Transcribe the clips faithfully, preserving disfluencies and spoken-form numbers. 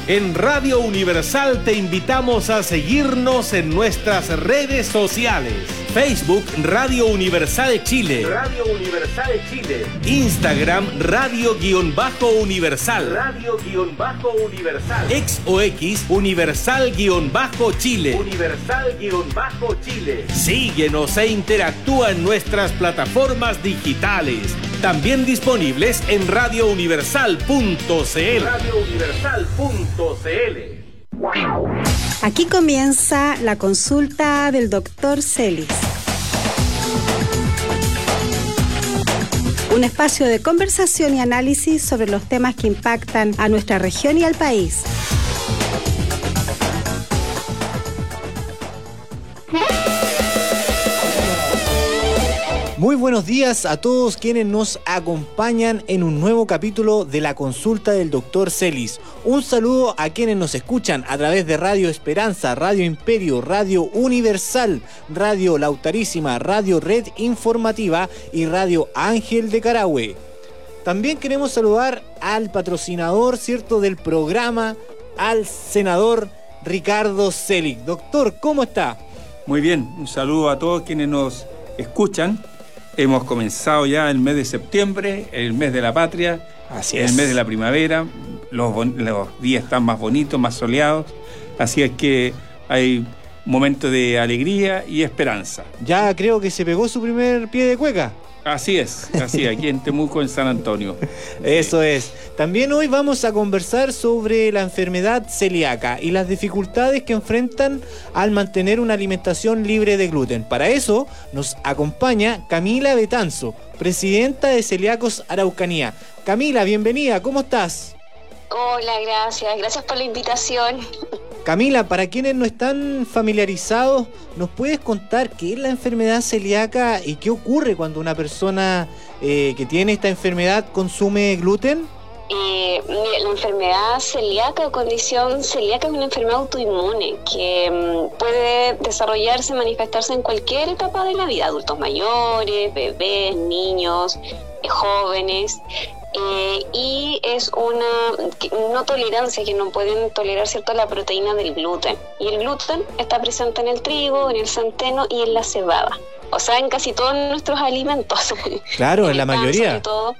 En Radio Universal te invitamos a seguirnos en nuestras redes sociales. Facebook Radio Universal Chile. Radio Universal Chile. Instagram Radio-Universal. Radio-Universal. Ex o X Universal-Chile. Universal-Chile. Síguenos e interactúa en nuestras plataformas digitales. También disponibles en radio universal punto c l. radio universal punto c l. Aquí comienza la consulta del doctor Celis. Un espacio de conversación y análisis sobre los temas que impactan a nuestra región y al país. Muy buenos días a todos quienes nos acompañan en un nuevo capítulo de la consulta del doctor Celis. Un saludo a quienes nos escuchan a través de Radio Esperanza, Radio Imperio, Radio Universal, Radio Lautarísima, Radio Red Informativa y Radio Ángel de Carahue. También queremos saludar al patrocinador, ¿cierto?, del programa, al senador Ricardo Selig. Doctor, ¿cómo está? Muy bien, un saludo a todos quienes nos escuchan. Hemos comenzado ya el mes de septiembre, el mes de la patria, así es, el mes de la primavera, los, los días están más bonitos, más soleados, así es que hay momentos de alegría y esperanza. Ya creo que se pegó su primer pie de cueca. Así es, así es, aquí en Temuco, en San Antonio. Eso es. También hoy vamos a conversar sobre la enfermedad celíaca y las dificultades que enfrentan al mantener una alimentación libre de gluten. Para eso nos acompaña Camila Betanzo, presidenta de Celíacos Araucanía. Camila, bienvenida, ¿cómo estás? Hola, gracias, gracias por la invitación. Camila, para quienes no están familiarizados, ¿nos puedes contar qué es la enfermedad celíaca y qué ocurre cuando una persona eh, que tiene esta enfermedad consume gluten? Eh, la enfermedad celíaca o condición celíaca es una enfermedad autoinmune que um, puede desarrollarse, manifestarse en cualquier etapa de la vida, adultos mayores, bebés, niños, eh, jóvenes. Eh, y es una no tolerancia, que no pueden tolerar, ¿cierto?, la proteína del gluten. Y el gluten está presente en el trigo, en el centeno y en la cebada. O sea, en casi todos nuestros alimentos. Claro, en, en la pan, mayoría. Sobre todo,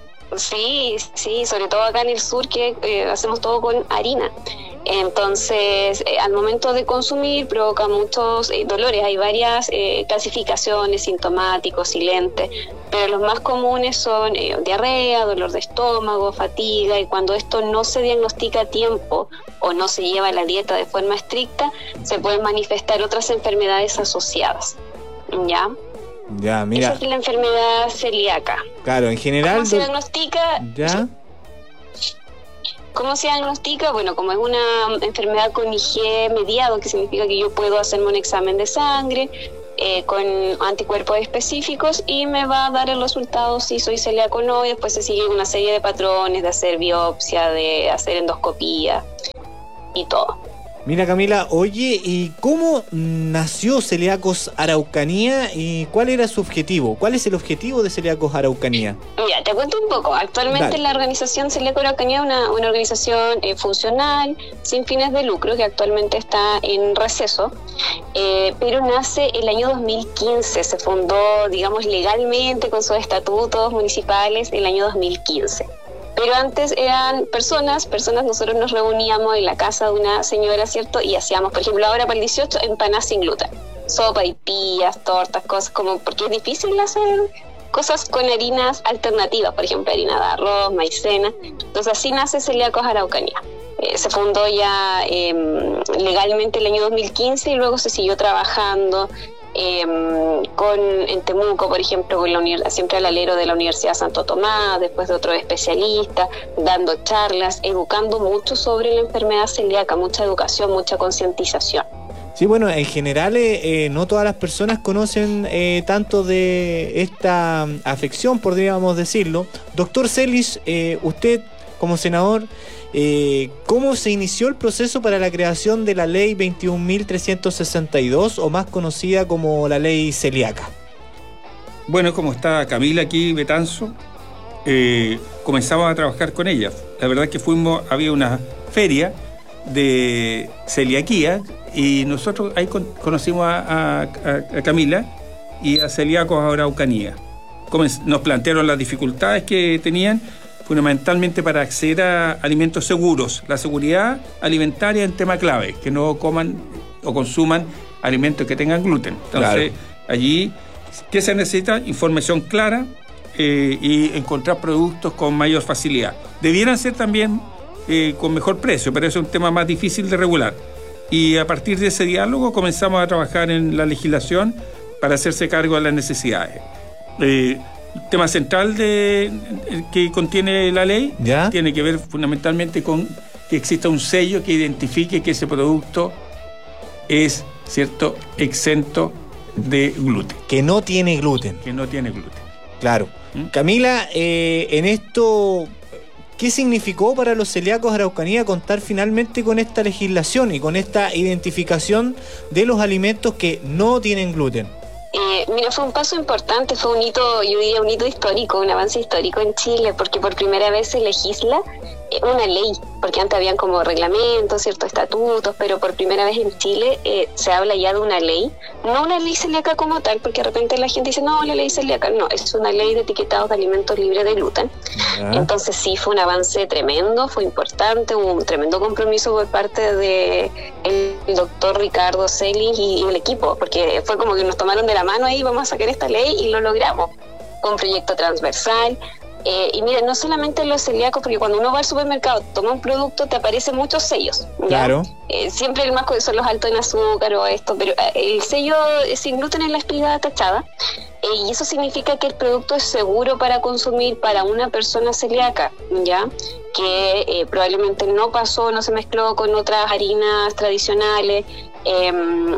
sí, sí, sobre todo acá en el sur, que eh, hacemos todo con harina. Entonces, eh, al momento de consumir provoca muchos eh, dolores. Hay varias eh, clasificaciones, sintomáticos, silentes, pero los más comunes son eh, diarrea, dolor de estómago, fatiga, y cuando esto no se diagnostica a tiempo o no se lleva la dieta de forma estricta, se pueden manifestar otras enfermedades asociadas. ¿Ya? Ya, mira. Esa es la enfermedad celíaca. Claro, en general... ¿Cómo se diagnostica? ¿Ya? ¿Cómo se diagnostica? Bueno, como es una enfermedad con I G mediado, que significa que yo puedo hacerme un examen de sangre eh, con anticuerpos específicos y me va a dar el resultado si soy celíaco o no, y después se sigue una serie de patrones de hacer biopsia, de hacer endoscopía y todo. Mira, Camila, oye, ¿y cómo nació Celíacos Araucanía y cuál era su objetivo? ¿Cuál es el objetivo de Celíacos Araucanía? Mira, te cuento un poco. Actualmente Dale. La organización Celíacos Araucanía es una, una organización eh, funcional, sin fines de lucro, que actualmente está en receso, eh, pero nace el año dos mil quince. Se fundó, digamos, legalmente con sus estatutos municipales el año dos mil quince. Pero antes eran personas, personas, nosotros nos reuníamos en la casa de una señora, ¿cierto? Y hacíamos, por ejemplo, ahora para el dieciocho, empanadas sin gluten. Sopa y pillas, tortas, cosas como... Porque es difícil hacer cosas con harinas alternativas, por ejemplo, harina de arroz, maicena. Entonces así nace Celíacos Araucanía. Eh, se fundó ya eh, legalmente el año dos mil quince y luego se siguió trabajando... Eh, con en Temuco, por ejemplo, con la univers- siempre al alero de la Universidad Santo Tomás, después de otros especialistas, dando charlas, educando mucho sobre la enfermedad celíaca, mucha educación, mucha concientización. Sí, bueno, en general eh, no todas las personas conocen eh, tanto de esta afección, podríamos decirlo. Doctor Celis, eh, usted como senador, Eh, ¿cómo se inició el proceso para la creación de la ley veintiún mil trescientos sesenta y dos, o más conocida como la ley celíaca? Bueno, como está Camila aquí, Betanzo, eh, comenzamos a trabajar con ella. La verdad es que fuimos, había una feria de celiaquía, y nosotros ahí con, conocimos a, a, a Camila y a celíacos Araucanía. Nos plantearon las dificultades que tenían fundamentalmente para acceder a alimentos seguros. La seguridad alimentaria es un tema clave, que no coman o consuman alimentos que tengan gluten. Entonces, claro, allí, ¿qué se necesita? Información clara eh, y encontrar productos con mayor facilidad. Debieran ser también eh, con mejor precio, pero eso es un tema más difícil de regular. Y a partir de ese diálogo comenzamos a trabajar en la legislación para hacerse cargo de las necesidades. Eh, el tema central de, que contiene la ley, ¿ya?, tiene que ver fundamentalmente con que exista un sello que identifique que ese producto es, ¿cierto?, exento de gluten. Que no tiene gluten. Que no tiene gluten. Claro. ¿Mm? Camila, eh, en esto, ¿qué significó para los celíacos Araucanía contar finalmente con esta legislación y con esta identificación de los alimentos que no tienen gluten? Eh, mira, fue un paso importante, fue un hito, yo diría un hito histórico, un avance histórico en Chile, porque por primera vez se legisla eh, una ley, porque antes habían como reglamentos, ciertos estatutos, pero por primera vez en Chile eh, se habla ya de una ley, no una ley celíaca como tal, porque de repente la gente dice, no, la ley celíaca, no, es una ley de etiquetados de alimentos libres de gluten. ¿Ah? Entonces sí, fue un avance tremendo, fue importante, hubo un tremendo compromiso por parte de el doctor Ricardo Celis y, y el equipo, porque fue como que nos tomaron de la mano ahí, vamos a sacar esta ley, y lo logramos. Fue un proyecto transversal. Eh, y mira, no solamente los celíacos, porque cuando uno va al supermercado, toma un producto, te aparecen muchos sellos, ¿ya? Claro. Eh, siempre el más son los altos en azúcar o esto, pero eh, el sello sin gluten es la espiga tachada, eh, y eso significa que el producto es seguro para consumir para una persona celíaca, ¿ya? Que eh, probablemente no pasó, no se mezcló con otras harinas tradicionales, eh,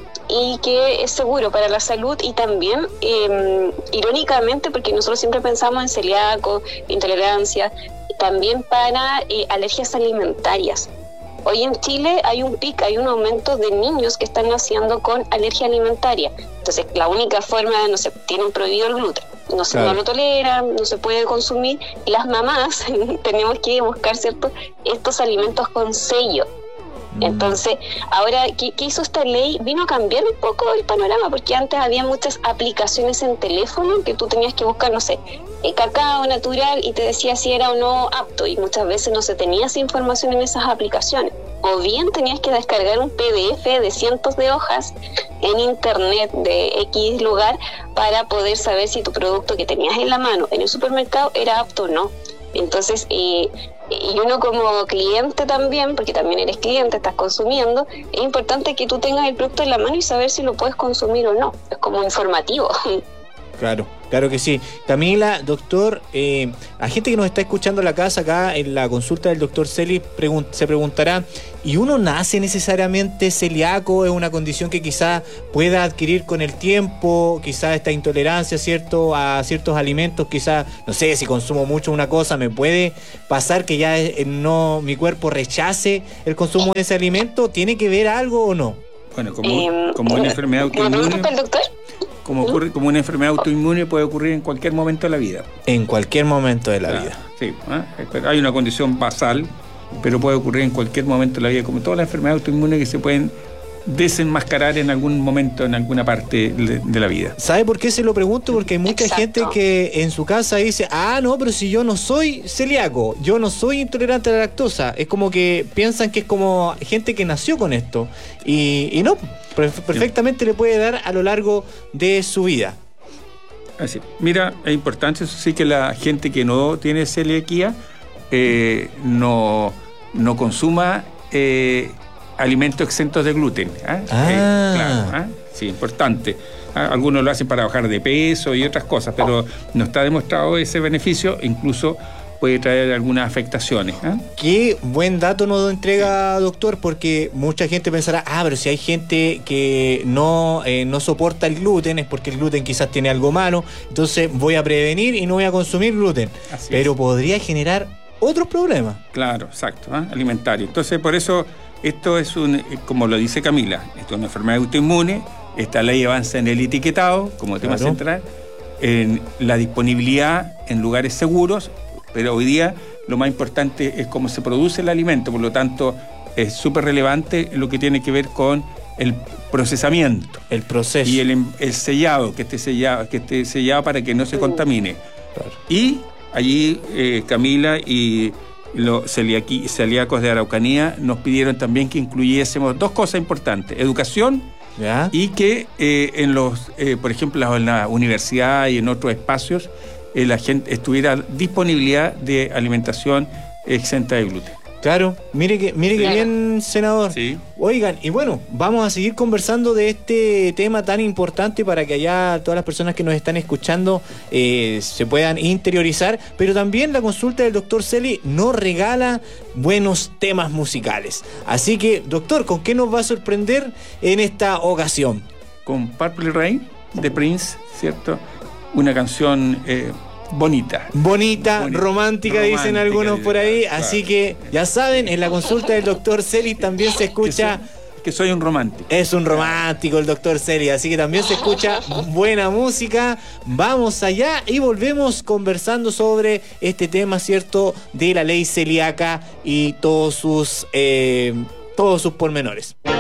y que es seguro para la salud, y también, eh, irónicamente, porque nosotros siempre pensamos en celíaco, intolerancia, también para eh, alergias alimentarias. Hoy en Chile hay un pic, hay un aumento de niños que están naciendo con alergia alimentaria. Entonces, la única forma, no se tienen prohibido el gluten. No, se, claro, no lo toleran, no se puede consumir. Las mamás tenemos que buscar, ¿cierto?, estos alimentos con sello. Entonces, ahora, ¿qué, ¿qué hizo esta ley? Vino a cambiar un poco el panorama, porque antes había muchas aplicaciones en teléfono que tú tenías que buscar, no sé, eh, cacao natural, y te decía si era o no apto, y muchas veces no se tenía esa información en esas aplicaciones. O bien tenías que descargar un P D F de cientos de hojas en internet de X lugar para poder saber si tu producto que tenías en la mano en el supermercado era apto o no. Entonces, eh, y uno como cliente también, porque también eres cliente, estás consumiendo, es importante que tú tengas el producto en la mano y saber si lo puedes consumir o no. Es como informativo. Claro, claro que sí. Camila, doctor, eh, a gente que nos está escuchando en la casa acá en la consulta del doctor Celis pregun- se preguntará, ¿y uno nace necesariamente celíaco? ¿Es una condición que quizás pueda adquirir con el tiempo? Quizás esta intolerancia, ¿cierto?, a ciertos alimentos, quizás, no sé, si consumo mucho una cosa, ¿me puede pasar que ya eh, no mi cuerpo rechace el consumo de ese alimento? ¿Tiene que ver algo o no? Bueno, como, eh, como una enfermedad autoinmune. ¿El doctor? Como, ocurre, como una enfermedad autoinmune puede ocurrir en cualquier momento de la vida. En cualquier momento de la claro, vida. Sí, ¿eh? Hay una condición basal, pero puede ocurrir en cualquier momento de la vida, como todas las enfermedades autoinmunes que se pueden desenmascarar en algún momento, en alguna parte de, de la vida. ¿Sabe por qué se lo pregunto? Porque hay mucha Exacto. gente que en su casa dice, ah, no, pero si yo no soy celíaco, yo no soy intolerante a la lactosa. Es como que piensan que es como gente que nació con esto. Y, y no, perfectamente le puede dar a lo largo de su vida. Así. Mira, es importante, eso sí, que la gente que no tiene celiaquía eh, no, no consuma eh, alimentos exentos de gluten. ¿eh? Ah. Eh, claro, ¿eh? Sí, importante. ¿eh? Algunos lo hacen para bajar de peso y otras cosas, pero no está demostrado ese beneficio, incluso puede traer algunas afectaciones. ¿eh? Qué buen dato nos entrega, doctor, porque mucha gente pensará, ah, pero si hay gente que no, eh, no soporta el gluten, es porque el gluten quizás tiene algo malo, entonces voy a prevenir y no voy a consumir gluten. Así pero es. Podría generar otros problemas. Claro, exacto, ¿eh? alimentario. Entonces, por eso, esto es un, como lo dice Camila, esto es una enfermedad autoinmune, esta ley avanza en el etiquetado como tema Claro. central, en la disponibilidad en lugares seguros, pero hoy día lo más importante es cómo se produce el alimento, por lo tanto, es súper relevante lo que tiene que ver con el procesamiento. El proceso. Y el, el sellado, que esté sellado, que esté sellado para que no se contamine. Claro. Y allí eh, Camila y los celiaqui, celíacos de Araucanía nos pidieron también que incluyésemos dos cosas importantes: educación, ¿ya? Y que eh, en los, eh, por ejemplo, en la universidad y en otros espacios, eh, la gente estuviera disponibilidad de alimentación exenta de gluten. Claro, mire que, mire que bien, senador. Sí. Oigan, y bueno, vamos a seguir conversando de este tema tan importante para que allá todas las personas que nos están escuchando eh, se puedan interiorizar, pero también la consulta del doctor Celi nos regala buenos temas musicales. Así que, doctor, ¿con qué nos va a sorprender en esta ocasión? Con Purple Rain de Prince, ¿cierto? Una canción... Eh, Bonita. Bonita, Bonita, romántica, dicen romántica, algunos por ahí. claro. Así que ya saben, en la consulta del doctor Celis también se escucha... Que soy, que soy un romántico. Es un romántico el doctor Celis, así que también se escucha buena música. Vamos allá y volvemos conversando sobre este tema, ¿cierto?, de la ley celíaca y todos sus, eh, todos sus pormenores.